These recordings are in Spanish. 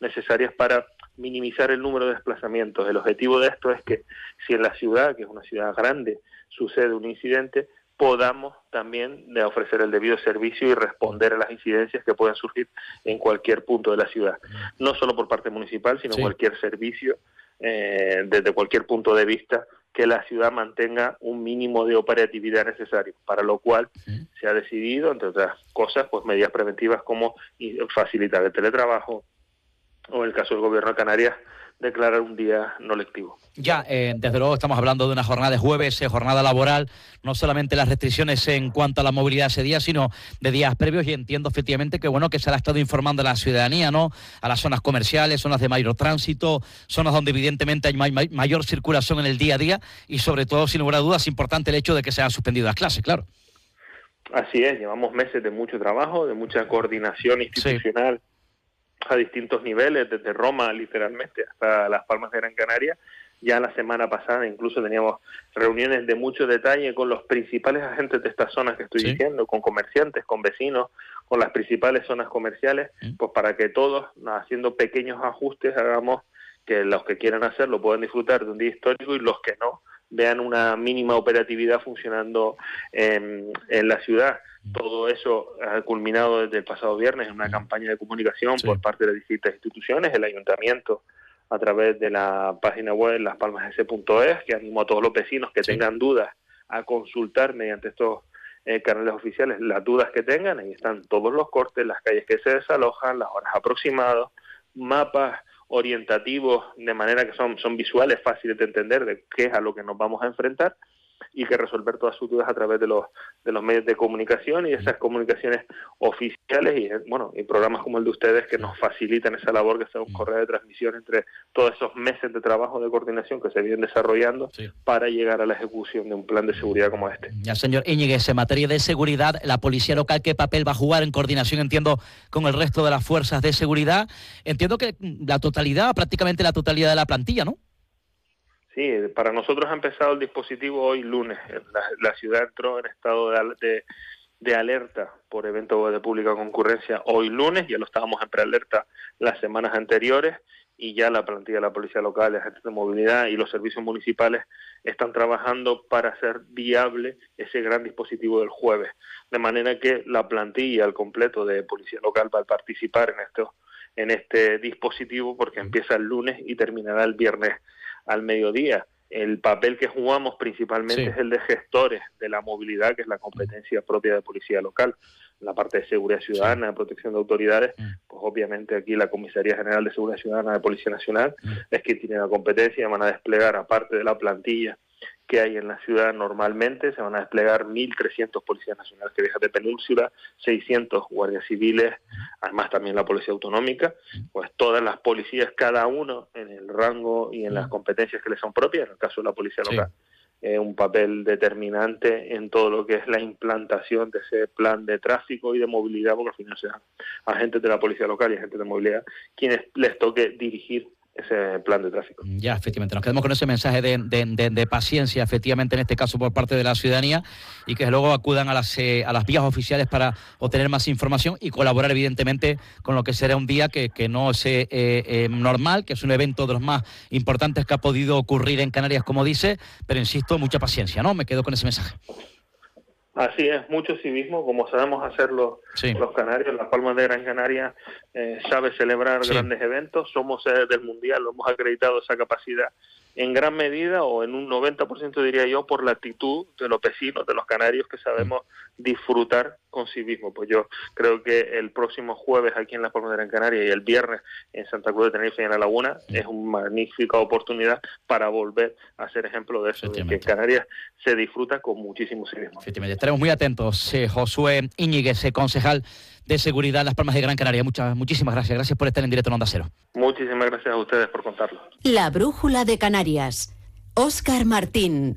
necesarias para minimizar el número de desplazamientos. El objetivo de esto es que si en la ciudad, que es una ciudad grande, sucede un incidente, podamos también ofrecer el debido servicio y responder a las incidencias que puedan surgir en cualquier punto de la ciudad. No solo por parte municipal, sino cualquier servicio, desde cualquier punto de vista, que la ciudad mantenga un mínimo de operatividad necesario, para lo cual se ha decidido, entre otras cosas, pues medidas preventivas como facilitar el teletrabajo, o en el caso del Gobierno de Canarias, declarar un día no lectivo. Ya, desde luego estamos hablando de una jornada de jueves, jornada laboral, no solamente las restricciones en cuanto a la movilidad ese día, sino de días previos, y entiendo efectivamente que bueno, que se ha estado informando a la ciudadanía, ¿no? A las zonas comerciales, zonas de mayor tránsito, zonas donde evidentemente hay mayor circulación en el día a día, y sobre todo, sin lugar a dudas, es importante el hecho de que se han suspendido las clases, claro. Así es, llevamos meses de mucho trabajo, de mucha coordinación institucional, a distintos niveles, desde Roma literalmente hasta Las Palmas de Gran Canaria. Ya la semana pasada incluso teníamos reuniones de mucho detalle con los principales agentes de estas zonas que estoy diciendo, con comerciantes, con vecinos, con las principales zonas comerciales, pues para que todos, haciendo pequeños ajustes, hagamos que los que quieran hacerlo puedan disfrutar de un día histórico, y los que no, vean una mínima operatividad funcionando en la ciudad. Todo eso ha culminado desde el pasado viernes en una campaña de comunicación por parte de las distintas instituciones, el ayuntamiento a través de la página web laspalmas.es, que animo a todos los vecinos que tengan dudas a consultar mediante estos canales oficiales las dudas que tengan. Ahí están todos los cortes, las calles que se desalojan, las horas aproximadas, mapas orientativos, de manera que son visuales, fáciles de entender de qué es a lo que nos vamos a enfrentar, y que resolver todas sus dudas a través de los medios de comunicación, y esas comunicaciones oficiales y programas como el de ustedes que nos facilitan esa labor, que sea un correo de transmisión entre todos esos meses de trabajo de coordinación que se vienen desarrollando para llegar a la ejecución de un plan de seguridad como este. Ya, señor Íñiguez, en materia de seguridad, la policía local, ¿qué papel va a jugar en coordinación, entiendo, con el resto de las fuerzas de seguridad? Entiendo que prácticamente la totalidad de la plantilla, ¿no? Sí, para nosotros ha empezado el dispositivo hoy lunes. La ciudad entró en estado de alerta por evento de pública concurrencia hoy lunes. Ya lo estábamos en prealerta las semanas anteriores, y ya la plantilla de la policía local, agentes de movilidad y los servicios municipales están trabajando para hacer viable ese gran dispositivo del jueves. De manera que la plantilla al completo de policía local va a participar en este dispositivo, porque empieza el lunes y terminará el viernes al mediodía. El papel que jugamos principalmente es el de gestores de la movilidad, que es la competencia propia de policía local. La parte de seguridad ciudadana, de protección de autoridades, pues obviamente aquí la Comisaría General de Seguridad Ciudadana de Policía Nacional es quien tiene la competencia. Van a desplegar, aparte de la plantilla que hay en la ciudad normalmente, se van a desplegar 1.300 policías nacionales que viajan de península, 600 guardias civiles, además también la policía autonómica, pues todas las policías, cada uno en el rango y en las competencias que les son propias. En el caso de la policía local, un papel determinante en todo lo que es la implantación de ese plan de tráfico y de movilidad, porque al final serán agentes de la policía local y agentes de movilidad quienes les toque dirigir ese plan de tráfico. Ya, efectivamente, nos quedamos con ese mensaje de paciencia, efectivamente, en este caso por parte de la ciudadanía, y que luego acudan a las vías oficiales para obtener más información y colaborar, evidentemente, con lo que será un día que no es normal, que es un evento de los más importantes que ha podido ocurrir en Canarias, como dice, pero insisto, mucha paciencia, ¿no? Me quedo con ese mensaje. Así es, mucho civismo, como sabemos hacerlo los canarios. Las Palmas de Gran Canaria sabe celebrar grandes eventos, somos sede del Mundial, lo hemos acreditado esa capacidad en gran medida, o en un 90% diría yo, por la actitud de los vecinos, de los canarios, que sabemos disfrutar con civismo. Pues yo creo que el próximo jueves aquí en Las Palmas de Gran Canaria y el viernes en Santa Cruz de Tenerife y en La Laguna es una magnífica oportunidad para volver a ser ejemplo de eso, de que en Canarias se disfruta con muchísimo civismo. Efectivamente, estaremos muy atentos. Josué Íñiguez, concejal de Seguridad en Las Palmas de Gran Canaria. Muchísimas gracias. Gracias por estar en directo en Onda Cero. Muchísimas gracias a ustedes por contarlo. La Brújula de Canarias. Óscar Martín.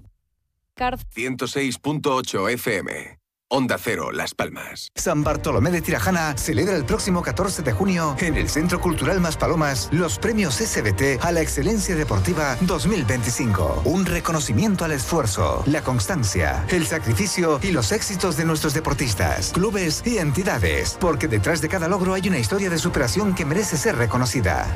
106.8 FM. Onda Cero, Las Palmas. San Bartolomé de Tirajana celebra el próximo 14 de junio en el Centro Cultural Maspalomas los premios SBT a la excelencia deportiva 2025. Un reconocimiento al esfuerzo, la constancia, el sacrificio y los éxitos de nuestros deportistas, clubes y entidades, porque detrás de cada logro hay una historia de superación que merece ser reconocida.